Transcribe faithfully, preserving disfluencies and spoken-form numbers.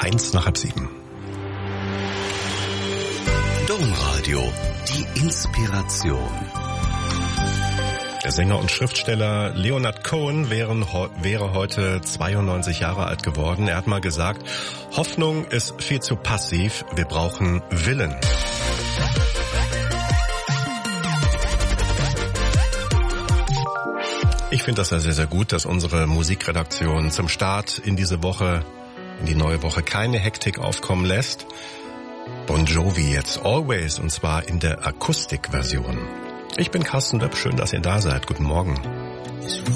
eins nach halb sieben. Domradio, die Inspiration. Der Sänger und Schriftsteller Leonard Cohen wären, wäre heute zweiundneunzig Jahre alt geworden. Er hat mal gesagt, Hoffnung ist viel zu passiv, wir brauchen Willen. Ich finde das ja sehr, sehr gut, dass unsere Musikredaktion zum Start in diese Woche, in die neue Woche, keine Hektik aufkommen lässt. Bon Jovi jetzt Always, und zwar in der Akustikversion. Ich bin Carsten Döpp, schön, dass ihr da seid. Guten Morgen.